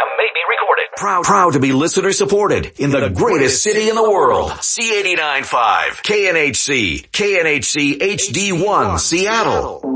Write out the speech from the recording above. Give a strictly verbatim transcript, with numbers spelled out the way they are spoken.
may be recorded. Proud, proud to be listener supported in the, the greatest city in the world. C eighty-nine point five, K N H C, K N H C H D one, Seattle.